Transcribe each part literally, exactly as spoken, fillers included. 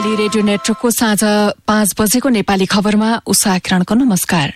Nepali radio नेटवर्कको साँझ पाँच बजेको नेपाली खबरमा उषा किरणको नमस्कार।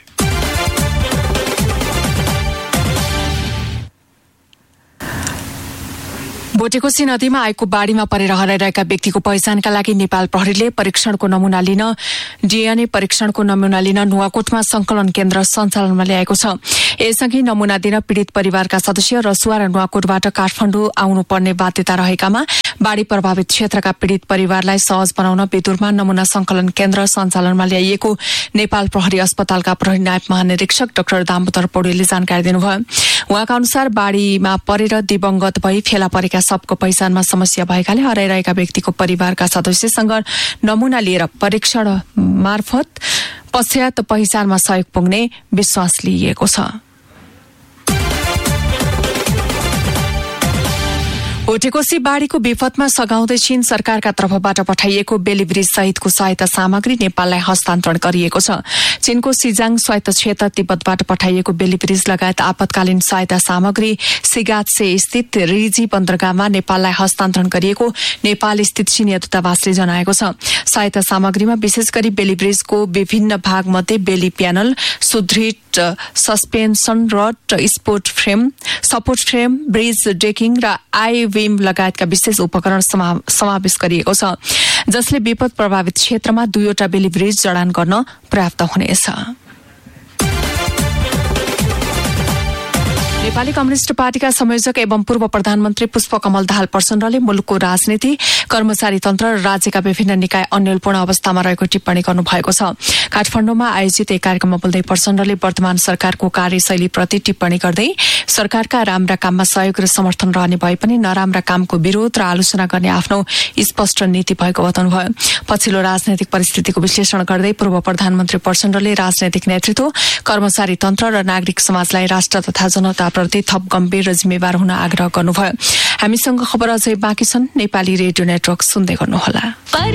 भोटेकोशी नदीमा आएको बाढ़ीमा परेर हराइरहेका व्यक्तिको पहिचानका लागि नेपाल प्रहरीले परीक्षणको नमूना लिन डीएनए परीक्षणको नमूना लिन नुवाकोटमा संकलन केन्द्र सञ्चालनमा ल्याएको छ। यसअघि नमूना दिन पीड़ित परिवारका सदस्य रसुवा र नुवाकोटबाट काठमाडौँ आउनुपर्ने बाध्यता रहेकामा बाढ़ी प्रभावित क्षेत्रका पीड़ित परिवारलाई सहज बनाउन बेतुरमा नमूना संकलन केन्द्र सञ्चालनमा ल्याइएको नेपाल प्रहरी अस्पतालका प्रहरी नायब महानिरीक्षक डाक्टर दामोदर पौडेलले जानकारी दिनुभयो। उहाँका अनुसार बाढ़ीमा परेर दिवंगत भई फेला परेका सबको पहिचानमा समस्या भएकाले हराइरहेका व्यक्तिको परिवारका सदस्यसँग नमूना लिएर परीक्षण मार्फत पश्चात पहिचानमा सहयोग पुग्ने विश्वास लिइएको छ। भोटेकोशी बाढ़ीको विपदमा सघाउँदै चीन सरकारका तर्फबाट पठाइएको बेली ब्रिज सहितको सहायता सामग्री नेपाललाई हस्तान्तरण गरिएको छ। चीनको सिजाङ स्वायत्त क्षेत्र तिब्बतबाट पठाइएको बेली ब्रिज लगायत आपतकालीन सहायता सामग्री सिगात्से स्थित रिजी बन्दरगाहमा नेपाललाई हस्तान्तरण गरिएको नेपाल स्थित चीनिया दूतावासले जनाएको छ। सहायता सामग्रीमा विशेष गरी बेली ब्रिजको विभिन्न भाग मध्ये बेली प्यानल, सुदृढ suspension rod, sport frame, support frame, bridge डेकिङ र आई विम लगायतका विशेष उपकरण समावेश गरिएको छ, जसले विपद प्रभावित क्षेत्रमा दुईवटा बेली ब्रिज जडान गर्न पर्याप्त हुनेछ। नेपाली कम्युनिष्ट पार्टीका संयोजक एवं पूर्व प्रधानमन्त्री पुष्पकमल दाहाल प्रचण्डले मुलुकको राजनीति, कर्मचारी तन्त्र र राज्यका विभिन्न निकाय अन्यलपूर्ण अवस्थामा रहेको टिप्पणी गर्नुभएको छ। काठमाडौँमा आयोजित एक कार्यक्रममा बोल्दै प्रचण्डले वर्तमान सरकारको कार्यशैलीप्रति टिप्पणी गर्दै सरकारका राम्रा काममा सहयोग र समर्थन रहने भए पनि नराम्रा कामको विरोध र आलोचना गर्ने आफ्नो स्पष्ट नीति भएको बताउनुभयो। पछिल्लो राजनैतिक परिस्थितिको विश्लेषण गर्दै पूर्व प्रधानमन्त्री प्रचण्डले राजनैतिक नेतृत्व, कर्मचारी तन्त्र र नागरिक समाजलाई राष्ट्र तथा जनता प्रति थप गम्भीर र जिम्मेवार हुन आग्रह गर्नुभयो। हामीसँग खबर अझै बाँकी छन्। नेपाली रेडियो नेटवर्क सुन्दै गर्नुहोला।